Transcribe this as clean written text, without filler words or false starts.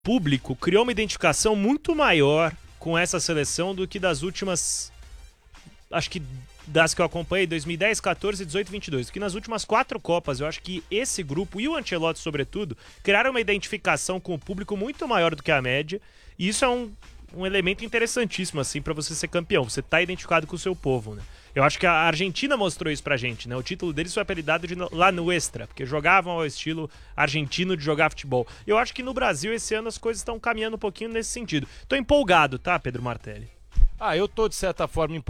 público criou uma identificação muito maior com essa seleção do que das últimas, acho que das que eu acompanhei, 2010, 14, 18 e 22, que nas últimas 4 Copas, eu acho que esse grupo, e o Ancelotti sobretudo, criaram uma identificação com o público muito maior do que a média, e isso é um elemento interessantíssimo, assim, pra você ser campeão, você tá identificado com o seu povo, né? Eu acho que a Argentina mostrou isso pra gente, né? O título deles foi apelidado de La Nuestra, porque jogavam ao estilo argentino de jogar futebol. Eu acho que no Brasil, esse ano, as coisas estão caminhando um pouquinho nesse sentido. Tô empolgado, tá, Pedro Martelli? Eu tô, de certa forma, empolgado.